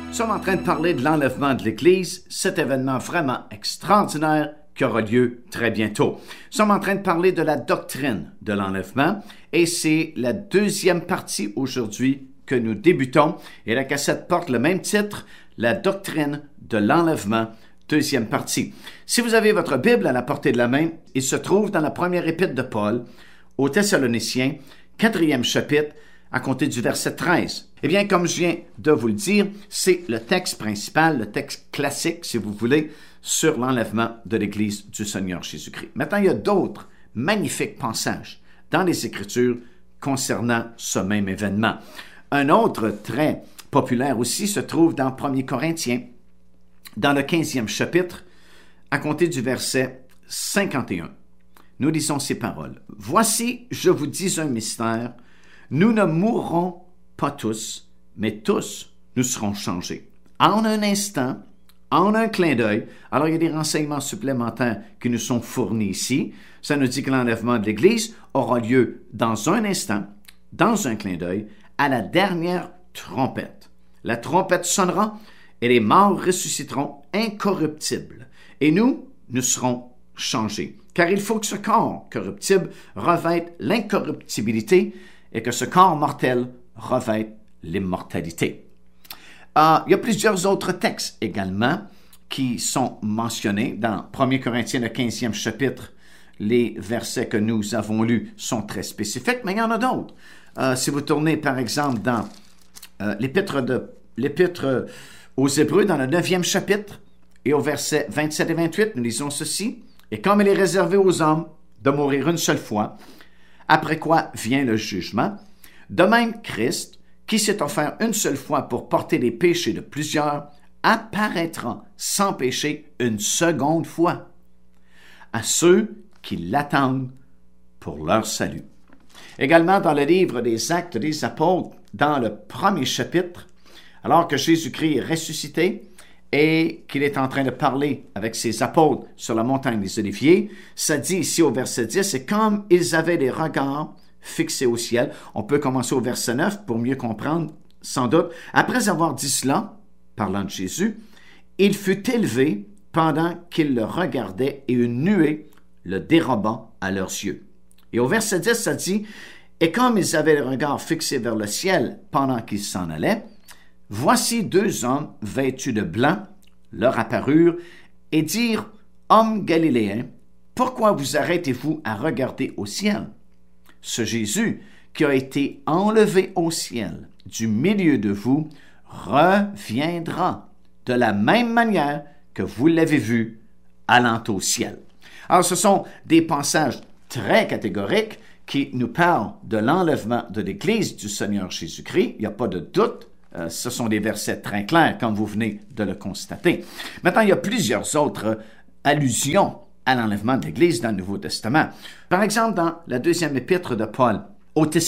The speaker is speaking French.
Nous sommes en train de parler de l'enlèvement de l'Église, cet événement vraiment extraordinaire qui aura lieu très bientôt. Nous sommes en train de parler de la doctrine de l'enlèvement et c'est la deuxième partie aujourd'hui que nous débutons et la cassette porte le même titre, la doctrine de l'enlèvement, deuxième partie. Si vous avez votre Bible à la portée de la main, il se trouve dans la première épître de Paul aux Thessaloniciens, 4e chapitre, à compter du verset 13. Eh bien, comme je viens de vous le dire, c'est le texte principal, le texte classique, si vous voulez, sur l'enlèvement de l'Église du Seigneur Jésus-Christ. Maintenant, il y a d'autres magnifiques passages dans les Écritures concernant ce même événement. Un autre très populaire aussi se trouve dans 1 Corinthiens, dans le 15e chapitre, à compter du verset 51. Nous lisons ces paroles. « Voici, je vous dis un mystère, nous ne mourrons pas tous, mais tous nous serons changés. En un instant, en un clin d'œil. » Alors, il y a des renseignements supplémentaires qui nous sont fournis ici. Ça nous dit que l'enlèvement de l'Église aura lieu dans un instant, dans un clin d'œil, à la dernière trompette. La trompette sonnera et les morts ressusciteront incorruptibles. Et nous serons changés. Car il faut que ce corps corruptible revête l'incorruptibilité et que ce corps mortel revête l'immortalité. Il y a plusieurs autres textes également qui sont mentionnés dans 1 Corinthiens, le 15e chapitre. Les versets que nous avons lus sont très spécifiques, mais il y en a d'autres. Si vous tournez, par exemple, dans l'épître aux Hébreux, dans le 9e chapitre, et au verset 27 et 28, nous lisons ceci. « Et comme il est réservé aux hommes de mourir une seule fois, après quoi vient le jugement, de même Christ, qui s'est offert une seule fois pour porter les péchés de plusieurs, apparaîtra sans péché une seconde fois à ceux qui l'attendent pour leur salut. » Également dans le livre des Actes des Apôtres, dans le 1er chapitre, alors que Jésus-Christ est ressuscité et qu'il est en train de parler avec ses apôtres sur la montagne des Oliviers, ça dit ici au verset 10, « Et comme ils avaient les regards fixés au ciel », on peut commencer au verset 9 pour mieux comprendre, sans doute. Après avoir dit cela, parlant de Jésus, il fut élevé pendant qu'ils le regardaient et une nuée le déroba à leurs yeux. Et au verset 10, ça dit, « Et comme ils avaient le regard fixé vers le ciel pendant qu'ils s'en allaient, voici deux hommes vêtus de blanc leur apparurent et dirent, « Hommes galiléens, pourquoi vous arrêtez-vous à regarder au ciel? Ce Jésus qui a été enlevé au ciel du milieu de vous reviendra de la même manière que vous l'avez vu allant au ciel. » Alors, ce sont des passages très catégoriques qui nous parlent de l'enlèvement de l'Église du Seigneur Jésus-Christ. Il n'y a pas de doute. Ce sont des versets très clairs, comme vous venez de le constater. Maintenant, il y a plusieurs autres allusions à l'enlèvement de l'Église dans le Nouveau Testament. Par exemple, dans la deuxième épître de Paul aux Thessaloniciens,